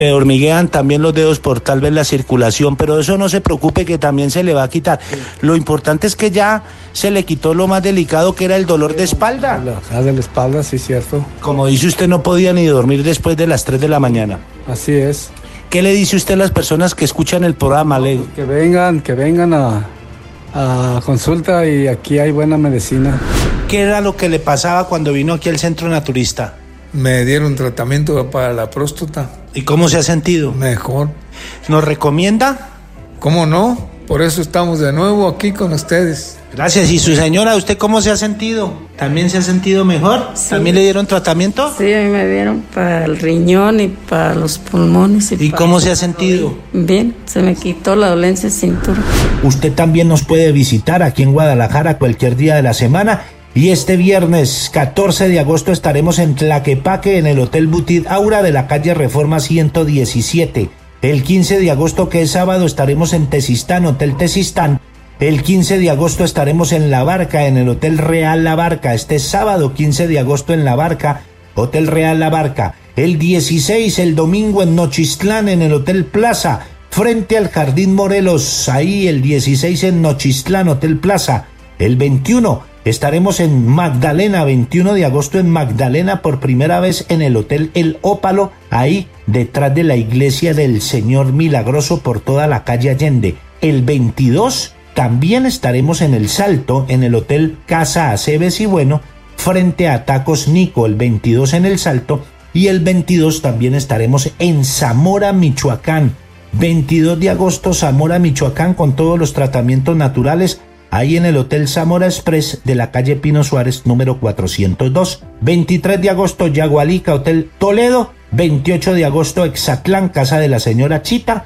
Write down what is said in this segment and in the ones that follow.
Me hormiguean también los dedos por tal vez la circulación, pero eso no se preocupe que también se le va a quitar. Lo importante es que ya se le quitó lo más delicado que era el dolor de espalda. De la espalda, sí, cierto. Como dice usted, no podía ni dormir después de las 3 de la mañana. Así es. ¿Qué le dice usted a las personas que escuchan el programa, Ley? Que vengan a consulta y aquí hay buena medicina. ¿Qué era lo que le pasaba cuando vino aquí al Centro Naturista? Me dieron tratamiento para la próstata. ¿Y cómo se ha sentido? Mejor. ¿Nos recomienda? ¿Cómo no? Por eso estamos de nuevo aquí con ustedes. Gracias. ¿Y su señora, usted cómo se ha sentido? ¿También se ha sentido mejor? Sí. ¿También le dieron tratamiento? Sí, a mí me dieron para el riñón y para los pulmones. ¿Y cómo se ha sentido? Bien, se me quitó la dolencia de cintura. Usted también nos puede visitar aquí en Guadalajara cualquier día de la semana. Y este viernes 14 de agosto estaremos en Tlaquepaque en el Hotel Butit Aura de la calle Reforma 117. El 15 de agosto, que es sábado, estaremos en Tezistán, Hotel Tezistán. El 15 de agosto estaremos en La Barca, en el Hotel Real La Barca. Este sábado 15 de agosto en La Barca, Hotel Real La Barca. El 16, el domingo en Nochistlán, en el Hotel Plaza, frente al Jardín Morelos. Ahí el 16 en Nochistlán, Hotel Plaza. El 21 estaremos en Magdalena, 21 de agosto en Magdalena, por primera vez en el Hotel El Ópalo, ahí detrás de la iglesia del Señor Milagroso por toda la calle Allende. El 22 también estaremos en El Salto, en el Hotel Casa Aceves y Bueno, frente a Tacos Nico, el 22 en El Salto, y el 22 también estaremos en Zamora, Michoacán. 22 de agosto, Zamora, Michoacán, con todos los tratamientos naturales, ahí en el Hotel Zamora Express de la calle Pino Suárez, número 402. 23 de agosto, Yagualica, Hotel Toledo. 28 de agosto, Exatlán, Casa de la Señora Chita.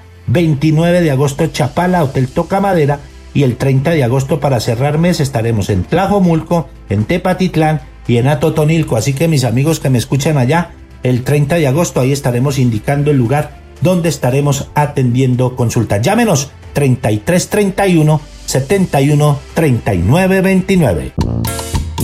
29 de agosto, Chapala, Hotel Tocamadera. Y el 30 de agosto, para cerrar mes, estaremos en Tlajomulco, en Tepatitlán y en Atotonilco. Así que mis amigos que me escuchan allá, el 30 de agosto ahí estaremos indicando el lugar donde estaremos atendiendo consultas. Llámenos 3331 71 39 29.